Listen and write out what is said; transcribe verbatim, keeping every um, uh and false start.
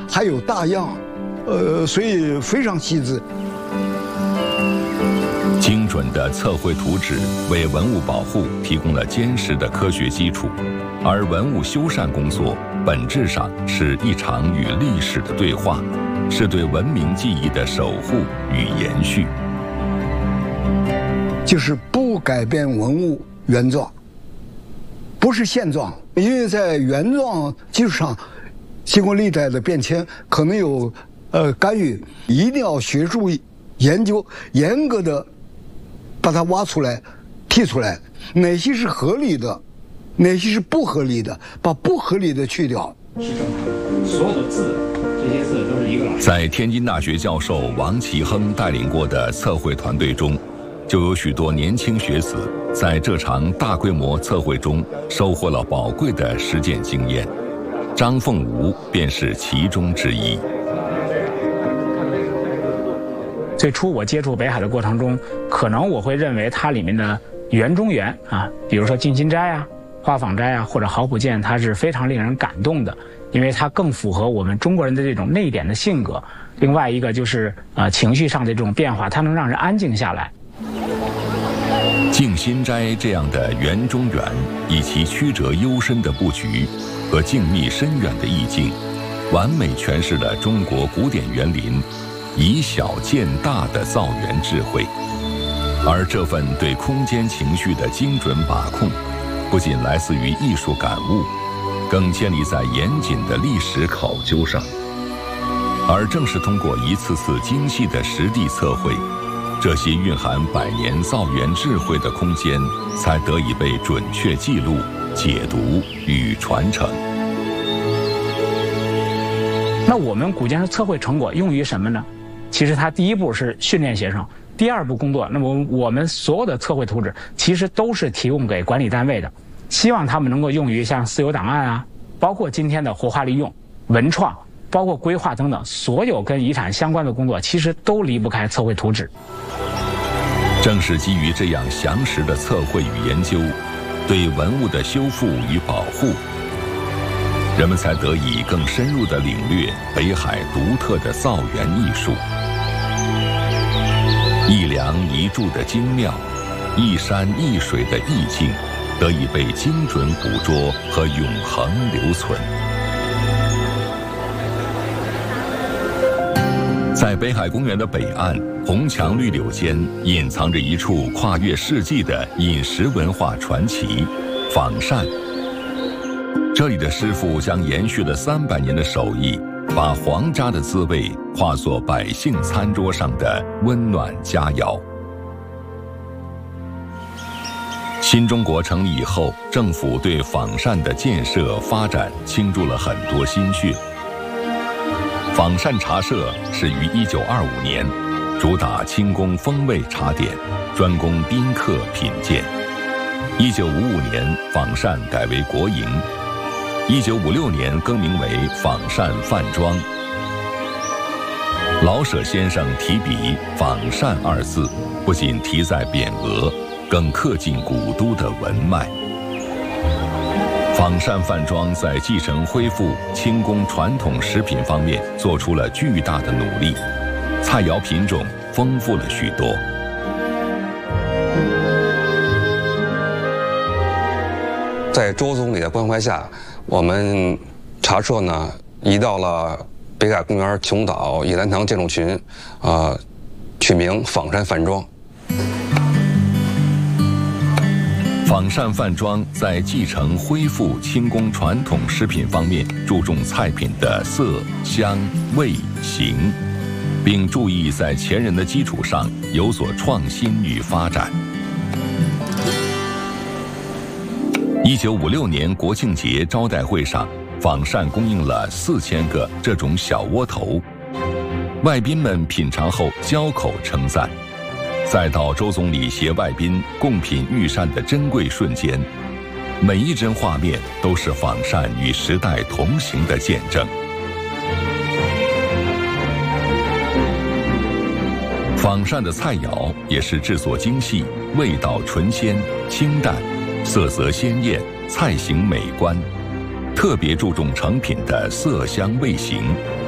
还有大样，呃，所以非常细致。 精准的测绘图纸为文物保护提供了坚实的科学基础，而文物修缮工作本质上是一场与历史的对话，是对文明记忆的守护与延续。 就是不改变文物原状，不是现状，因为在原状基础上，经过历代的变迁，可能有呃干预，一定要学术研究，严格的把它挖出来、剔出来，哪些是合理的，哪些是不合理的，把不合理的去掉。 是正常的，所有的字，这些字都是一个老师。 在天津大学教授王其亨带领过的测绘团队中，就有许多年轻学子在这场大规模测绘中收获了宝贵的实践经验。张凤吾便是其中之一。 最初我接触北海的过程中，可能我会认为它里面的园中园啊，比如说静心斋啊、花舫斋啊，或者好普涧，它是非常令人感动的，因为它更符合我们中国人的这种内敛的性格。另外一个就是呃情绪上的这种变化，它能让人安静下来。 静心斋这样的园中园，以其曲折幽深的布局和静谧深远的意境，完美诠释了中国古典园林以小见大的造园智慧。而这份对空间情绪的精准把控，不仅来自于艺术感悟，更建立在严谨的历史考究上。而正是通过一次次精细的实地测绘，这些蕴含百年造园智慧的空间才得以被准确记录、解读与传承。 那我们古建筑测绘成果用于什么呢？其实它第一步是训练学生，第二步工作，那么我们所有的测绘图纸其实都是提供给管理单位的，希望他们能够用于像私有档案啊，包括今天的活化利用、文创，包括规划等等，所有跟遗产相关的工作，其实都离不开测绘图纸。 正是基于这样详实的测绘与研究，对文物的修复与保护，人们才得以更深入地领略北海独特的造园艺术。一梁一柱的精妙，一山一水的意境，得以被精准捕捉和永恒留存。在北海公园的北岸，红墙绿柳间隐藏着一处跨越世纪的饮食文化传奇——仿膳。这里的师傅将延续了三百年的手艺，把皇家的滋味化作百姓餐桌上的温暖佳肴。新中国成立以后，政府对仿膳的建设发展倾注了很多心血。仿膳茶社是于一九二五年，主打清宫风味茶点，专供宾客品鉴。一九五五年，仿膳改为国营。一九五六年更名为仿膳饭庄。老舍先生提笔“仿膳”二字，不仅题在匾额，更刻进古都的文脉。仿膳饭庄在继承恢复清宫传统食品方面做出了巨大的努力，菜肴品种丰富了许多。 在周总理的关怀下，我们茶社呢移到了北海公园琼岛野兰堂建筑群，啊、呃，取名仿膳饭庄。 仿膳饭庄在继承恢复清宫传统食品方面注重菜品的色、香、味、形，并注意在前人的基础上有所创新与发展。一九五六年国庆节招待会上，仿膳供应了四千个这种小窝头，外宾们品尝后交口称赞。再到周总理携外宾共品御膳的珍贵瞬间，每一帧画面都是仿膳与时代同行的见证。仿膳的菜肴也是制作精细，味道纯鲜清淡，色泽鲜艳，菜形美观，特别注重成品的色香味形。